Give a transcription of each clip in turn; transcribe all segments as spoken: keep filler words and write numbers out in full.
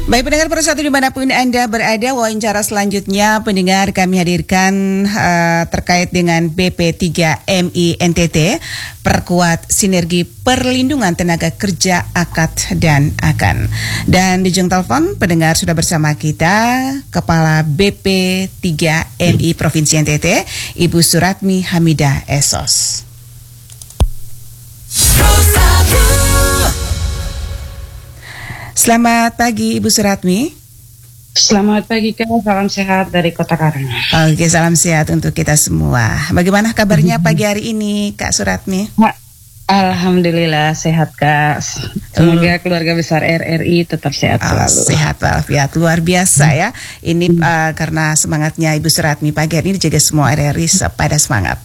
Baik pendengar persatu dimanapun Anda berada, wawancara selanjutnya pendengar kami hadirkan uh, terkait dengan B P tiga M I N T T, perkuat sinergi perlindungan tenaga kerja akad dan akan. Dan di ujung telepon pendengar sudah bersama kita Kepala B P tiga M I Provinsi N T T, Ibu Suratmi Hamidah S O S. Selamat pagi Ibu Suratmi. Selamat pagi Kak, salam sehat dari Kota Karang. Oke, salam sehat untuk kita semua. Bagaimana kabarnya pagi hari ini Kak Suratmi? Alhamdulillah sehat Kak. Semoga keluarga besar R R I tetap sehat selalu. Oh, sehat walafiat, luar biasa ya. Ini uh, karena semangatnya Ibu Suratmi pagi hari ini juga semua R R I pada semangat.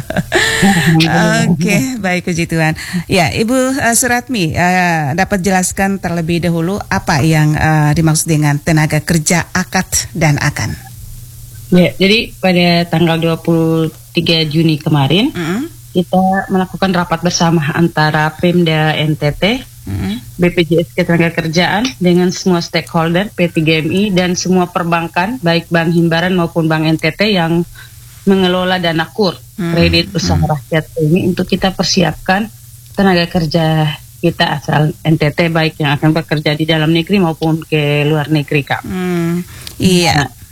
Oke, okay, baik puji Tuhan. Ya, Ibu uh, Suratmi uh, dapat jelaskan terlebih dahulu apa yang uh, dimaksud dengan tenaga kerja akad dan akan. Ya, jadi pada tanggal dua puluh tiga Juni kemarin, mm-hmm. kita melakukan rapat bersama antara Pemda N T T, mm-hmm. B P J S Ketenagakerjaan dengan semua stakeholder P tiga M I dan semua perbankan baik Bank Himbaran maupun Bank N T T yang mengelola dana kur mm-hmm. kredit usaha rakyat ini untuk kita persiapkan tenaga kerja kita asal N T T baik yang akan bekerja di dalam negeri maupun ke luar negeri Kak. Mm, iya. Nah,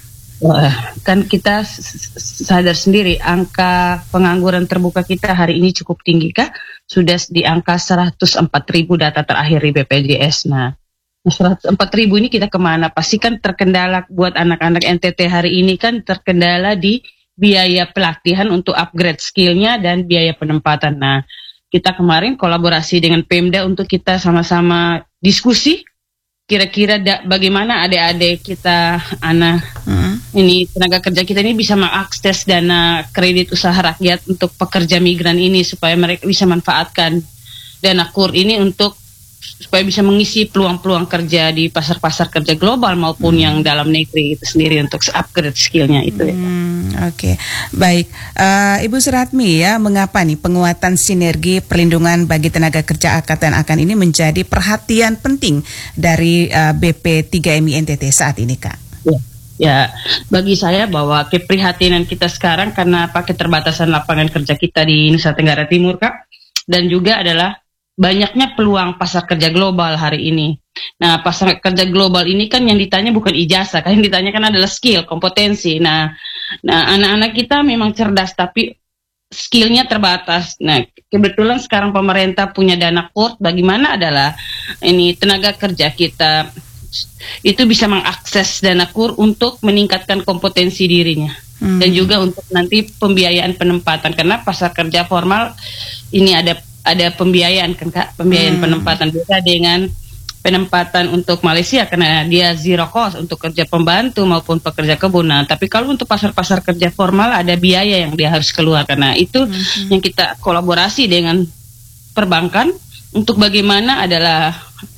kan kita sadar sendiri angka pengangguran terbuka kita hari ini cukup tinggi Kak, sudah di angka seratus empat ribu data terakhir di B P J S. Nah, seratus empat ribu ini kita kemana? Pasti kan terkendala buat anak-anak N T T hari ini kan terkendala di biaya pelatihan untuk upgrade skillnya dan biaya penempatan. Nah, kita kemarin kolaborasi dengan Pemda untuk kita sama-sama diskusi kira-kira da, bagaimana adik-adik kita anak hmm. ini tenaga kerja kita ini bisa mengakses dana kredit usaha rakyat untuk pekerja migran ini supaya mereka bisa manfaatkan dana kur ini untuk supaya bisa mengisi peluang-peluang kerja di pasar-pasar kerja global maupun hmm. yang dalam negeri itu sendiri untuk upgrade skillnya itu ya. Hmm, Oke, okay. Baik uh, Ibu Suratmi ya, mengapa nih penguatan sinergi perlindungan bagi tenaga kerja akad dan akan ini menjadi perhatian penting dari uh, B P tiga M I N T T saat ini Kak? Ya. Ya, bagi saya bahwa keprihatinan kita sekarang karena apa keterbatasan lapangan kerja kita di Nusa Tenggara Timur Kak, dan juga adalah banyaknya peluang pasar kerja global hari ini. Nah, pasar kerja global ini kan yang ditanya bukan ijazah, kan yang ditanya kan adalah skill, kompetensi. Nah, nah anak-anak kita memang cerdas tapi skillnya terbatas. Nah, kebetulan sekarang pemerintah punya dana kur, bagaimana adalah ini tenaga kerja kita itu bisa mengakses dana kur untuk meningkatkan kompetensi dirinya. Hmm. Dan juga untuk nanti pembiayaan penempatan, karena pasar kerja formal ini ada ada pembiayaan kan Kak, pembiayaan hmm. penempatan beda dengan penempatan untuk Malaysia karena dia zero cost untuk kerja pembantu maupun pekerja kebun. Nah, tapi kalau untuk pasar-pasar kerja formal ada biaya yang dia harus keluarkan. Nah, itu hmm. yang kita kolaborasi dengan perbankan untuk bagaimana adalah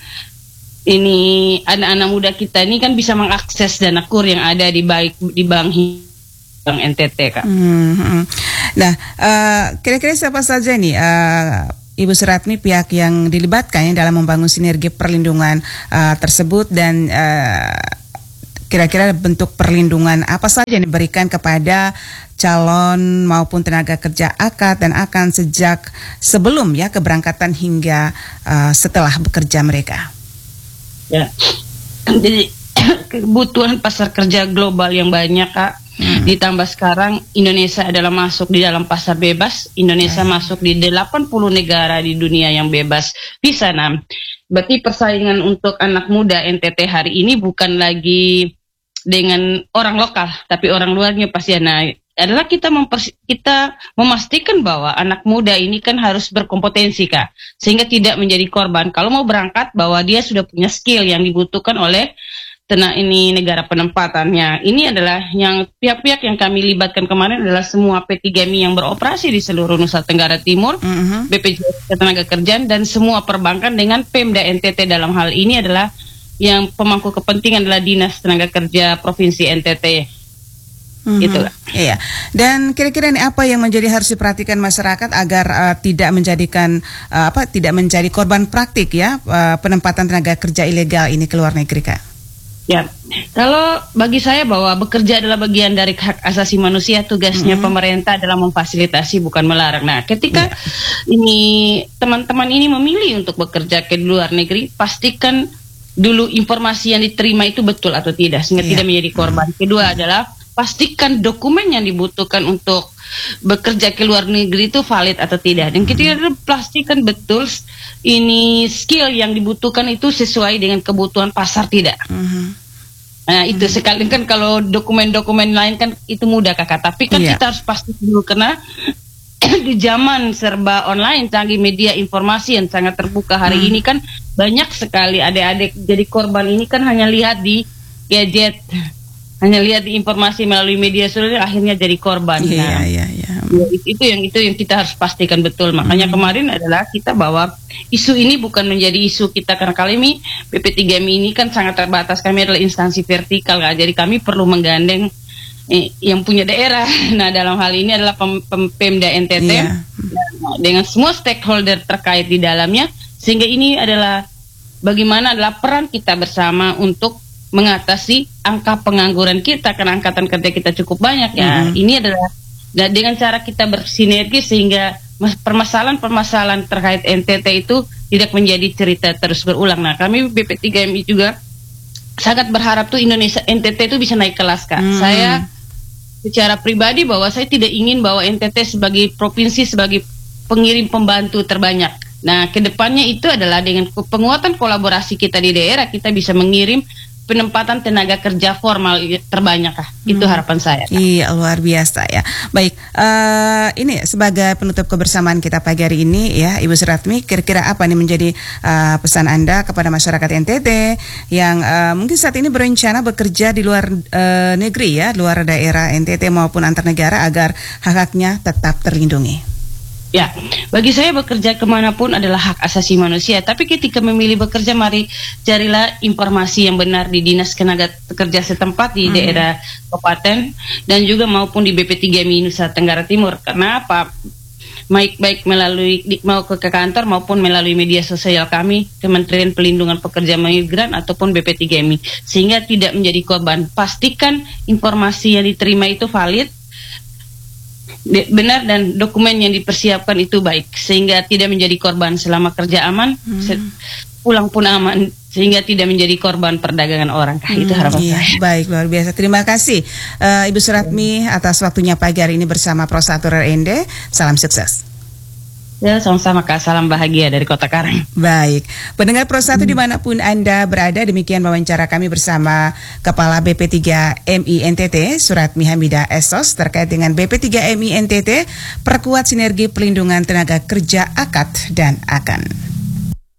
ini anak-anak muda kita ini kan bisa mengakses dana kur yang ada di baik di bank Bank N T T Kak. Hmm. Nah, uh, kira-kira siapa saja nih uh, Ibu Suratmi pihak yang dilibatkan ya dalam membangun sinergi perlindungan uh, tersebut dan uh, kira-kira bentuk perlindungan apa saja yang diberikan kepada calon maupun tenaga kerja akad dan akan sejak sebelum ya keberangkatan hingga uh, setelah bekerja mereka. Ya, jadi kebutuhan pasar kerja global yang banyak Kak. Hmm. Ditambah sekarang Indonesia adalah masuk di dalam pasar bebas. Indonesia hmm. masuk di delapan puluh negara di dunia yang bebas visa. Nah, berarti persaingan untuk anak muda N T T hari ini bukan lagi dengan orang lokal, tapi orang luarnya pasti. Nah, adalah kita mempers- kita memastikan bahwa anak muda ini kan harus berkompetensi Kak, sehingga tidak menjadi korban. Kalau mau berangkat bahwa dia sudah punya skill yang dibutuhkan oleh Tena ini negara penempatannya. Ini adalah yang pihak-pihak yang kami libatkan kemarin adalah semua P tiga M I yang beroperasi di seluruh Nusa Tenggara Timur, mm-hmm. B P J S Ketenagakerjaan dan semua perbankan dengan Pemda N T T dalam hal ini adalah yang pemangku kepentingan adalah Dinas Tenaga Kerja Provinsi N T T. Mm-hmm. Itulah. Iya. Dan kira-kira ini apa yang menjadi harus diperhatikan masyarakat agar uh, tidak menjadikan uh, apa tidak menjadi korban praktik ya uh, penempatan tenaga kerja ilegal ini ke luar negeri Kak? Ya, kalau bagi saya bahwa bekerja adalah bagian dari hak asasi manusia, tugasnya mm-hmm. pemerintah adalah memfasilitasi bukan melarang. Nah, ketika yeah. ini teman-teman ini memilih untuk bekerja ke luar negeri, pastikan dulu informasi yang diterima itu betul atau tidak, sehingga yeah. tidak menjadi korban. Kedua adalah pastikan dokumen yang dibutuhkan untuk bekerja ke luar negeri itu valid atau tidak. Dan ketiga adalah pastikan betul ini skill yang dibutuhkan itu sesuai dengan kebutuhan pasar tidak. Mm-hmm. Nah itu mm-hmm. sekali kan kalau dokumen-dokumen lain kan itu mudah kakak. Tapi kan yeah. kita harus pasti dulu karena di zaman serba online, canggih media informasi yang sangat terbuka hari mm. ini kan banyak sekali adik-adik jadi korban ini kan hanya lihat di gadget. Hanya lihat di informasi melalui media sosial akhirnya jadi korban. Iya, nah, iya, iya. Ya, itu yang itu yang kita harus pastikan betul. Makanya hmm. kemarin adalah kita bahwa isu ini bukan menjadi isu kita karena kali ini B P tiga M I ini kan sangat terbatas. Kami adalah instansi vertikal, kan? Jadi kami perlu menggandeng eh, yang punya daerah. Nah dalam hal ini adalah pem, pem, Pemda N T T yeah. nah, dengan semua stakeholder terkait di dalamnya, sehingga ini adalah bagaimana adalah peran kita bersama untuk mengatasi angka pengangguran kita karena angkatan kerja kita cukup banyak ya. Mm-hmm. Ini adalah dengan cara kita bersinergi sehingga permasalahan-permasalahan terkait N T T itu tidak menjadi cerita terus berulang. Nah, kami B P tiga M I juga sangat berharap tuh Indonesia N T T itu bisa naik kelas, Kak. Mm-hmm. Saya secara pribadi bahwa saya tidak ingin bahwa N T T sebagai provinsi sebagai pengirim pembantu terbanyak. Nah, kedepannya itu adalah dengan penguatan kolaborasi kita di daerah kita bisa mengirim penempatan tenaga kerja formal terbanyak kah? Itu hmm. harapan saya. Kak. Iya, luar biasa ya. Baik, uh, ini sebagai penutup kebersamaan kita pagi hari ini ya, Ibu Suratmi, kira-kira apa nih menjadi uh, pesan Anda kepada masyarakat N T T yang uh, mungkin saat ini berencana bekerja di luar uh, negeri ya, luar daerah N T T maupun antar negara agar hak-haknya tetap terlindungi? Ya, bagi saya bekerja kemanapun adalah hak asasi manusia. Tapi ketika memilih bekerja, mari carilah informasi yang benar di Dinas Tenaga Kerja setempat di hmm. daerah kabupaten dan juga maupun di B P tiga M I Nusa Tenggara Timur. Karena apa? Baik baik melalui di, mau ke, ke kantor maupun melalui media sosial kami, Kementerian Pelindungan Pekerja Migran ataupun B P tiga M I, sehingga tidak menjadi korban. Pastikan informasi yang diterima itu valid, benar dan dokumen yang dipersiapkan itu baik sehingga tidak menjadi korban selama kerja aman, hmm. pulang pun aman sehingga tidak menjadi korban perdagangan orang. Hmm, itu harapan iya, saya. Baik, luar biasa. Terima kasih uh, Ibu Suratmi atas waktunya pagi hari ini bersama Prosatur R N D. Salam sukses. Ya, sama-sama Kak, salam bahagia dari Kota Karang. Baik, pendengar Pro satu hmm. dimanapun Anda berada, demikian wawancara kami bersama Kepala B P tiga M I N T T, Suratmi Hamidah S O S, terkait dengan B P tiga M I N T T, perkuat sinergi pelindungan tenaga kerja A K A D dan A K A N.